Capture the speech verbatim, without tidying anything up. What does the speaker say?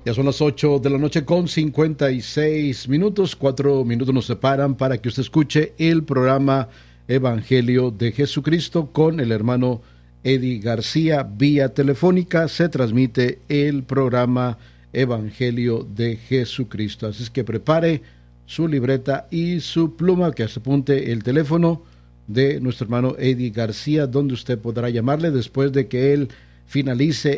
Ya son las ocho de la noche con cincuenta y seis minutos. Cuatro minutos nos separan para que usted escuche el programa Evangelio de Jesucristo con el hermano Eddie García. Vía telefónica se transmite el programa Evangelio de Jesucristo. Así es que prepare su libreta y su pluma, que se apunte el teléfono de nuestro hermano Eddie García, donde usted podrá llamarle después de que él finalice